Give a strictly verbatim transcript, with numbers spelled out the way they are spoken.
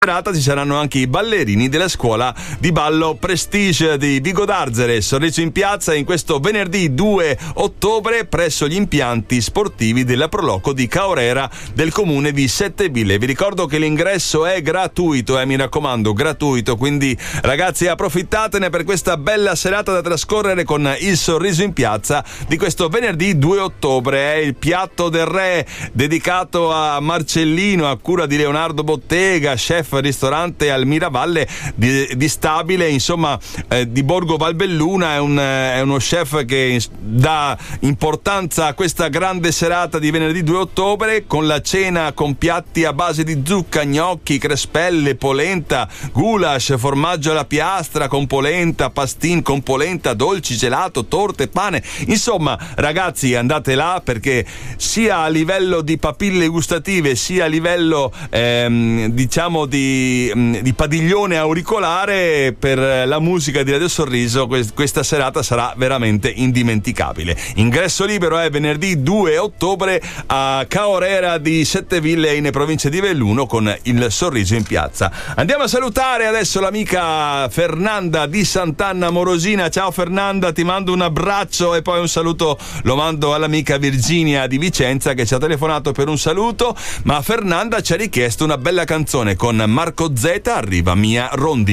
serata ci saranno anche i ballerini della scuola di ballo Prestige di Vigo d'Arzere. Sorriso in piazza in questo venerdì due ottobre presso gli impianti sportivi della Proloco di Caorera del comune di Setteville. Vi ricordo che l'ingresso è gratuito, eh, mi raccomando, gratuito, quindi ragazzi approfittatene per questa bella serata da trascorrere con il Sorriso in piazza di questo venerdì due ottobre. È il piatto del re dedicato a Marcellino a cura di Leonardo Bottega, chef ristorante al Miravalle di, di Stabile, insomma eh, di Borgo Valbelluna. È, un, è uno chef che dà importanza a questa grande serata di venerdì due ottobre con la cena con piatti a base di zucca, gnocchi, crespelle, polenta, goulash, formaggio alla piastra con polenta, pastin con polenta, dolci, gelato, torte, pane. Insomma ragazzi, andate là perché sia a livello di papille gustative sia a livello ehm, diciamo di, di padiglione auricolare per la musica di Radio Sorriso questa serata sarà veramente indimenticabile. Ingresso libero è venerdì due ottobre a Caorera di Setteville in provincia di Belluno con il Sorriso in piazza. Andiamo a salutare adesso l'amica Fernanda di Sant'Anna Morosina. Ciao Fernanda, ti mando un abbraccio e poi un saluto lo mando all'amica Virginia di Vicenza che ci ha telefonato per un saluto, ma Fernanda ci ha richiesto una bella canzone con Marco Z, Arriva Mia Rondi.